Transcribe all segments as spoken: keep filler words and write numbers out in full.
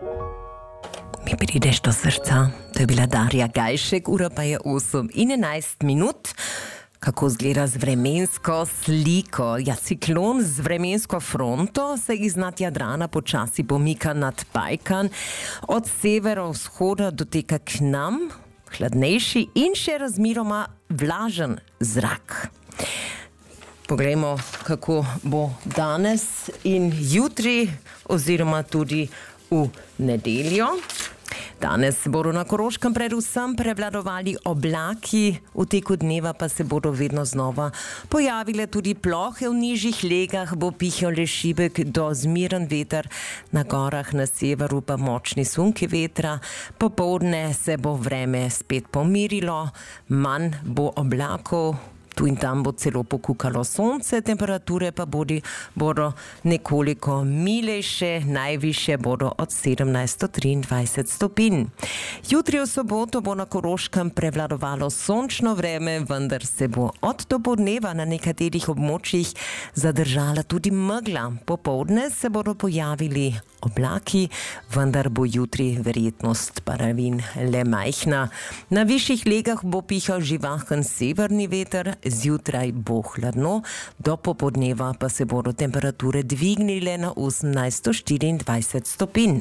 Mi prideš do srca. To je bila Darja Gajšek, ura pa je osem in enajst minut. Kako zgleda z vremensko sliko? Ja, ciklon z vremensko fronto se iznad Jadrana počasi pomika nad Balkan. Od severovzhoda doteka k nam hladnejši in še razmeroma vlažen zrak. Poglejmo, kako bo danes in jutri oziroma tudi v nedeljo. Danes bodo na Koroškem predvsem prevladovali oblaki, v teku dneva pa se bodo vedno znova pojavile tudi plohe, v nižjih legah bo pihal le šibek do zmiren veter, na gorah na severu pa močni sunki vetra. Popoldne se bo vreme spet pomirilo, manj bo oblakov. Tu in tam bo celo pokukalo sonce, temperature pa bodi, bodo nekoliko milejše, najvišje bodo od sedemnajst do triindvajset stopinj. Jutri v soboto bo na Koroškem prevladovalo sončno vreme, vendar se bo od dopoldneva na nekaterih območjih zadržala tudi megla. Popoldne se bodo pojavili oblaki, vendar bo jutri verjetnost padavin le majhna. Na višjih legah bo pihal živahen severni veter, zjutraj bo hladno, do popoldneva pa se bodo temperature dvignile na osemnajst do štiriindvajset stopinj.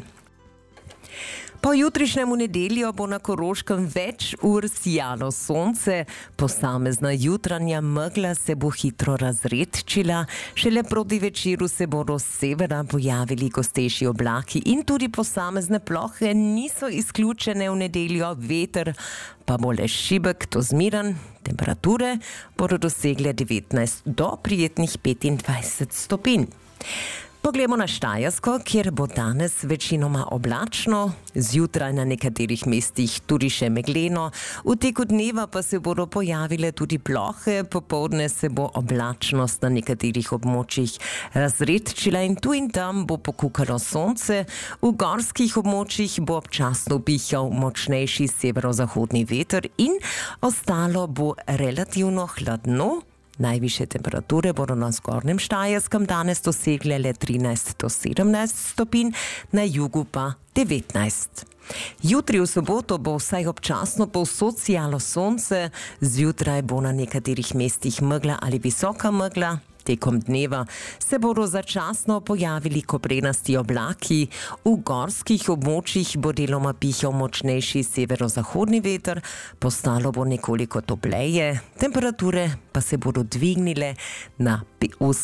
Po jutrišnjem v nedeljo bo na Koroškem več ur sijalo sonce, posamezna jutranja megla se bo hitro razredčila, šele proti večeru se bodo s severa pojavili gostejši oblaki in tudi posamezne plohe niso izključene v nedeljo, veter pa bo le šibek, to zmiren, temperature bodo dosegle devetnajst do prijetnih petindvajset stopinj. Poglejmo na Štajersko, kjer bo danes večinoma oblačno, zjutraj na nekaterih mestih tudi še megleno, v teku dneva pa se bodo pojavile tudi plohe, popoldne se bo oblačnost na nekaterih območjih razredčila in tu in tam bo pokukalo sonce, v gorskih območjih bo občasno pihal močnejši severozahodni veter in ostalo bo relativno hladno. Najvišje temperature bodo na zgornjem Štajerskem danes dosegle le trinajst do sedemnajst stopinj, na jugu pa devetnajst. Jutri v soboto bo vsaj občasno povsod sijalo sonce, zjutraj bo na nekaterih mestih megla ali visoka megla. Tekom dneva se bodo začasno pojavili koprenasti oblaki, v gorskih območjih bo deloma pihal močnejši severozahodni veter, postalo bo nekoliko topleje, temperature pa se bodo dvignile na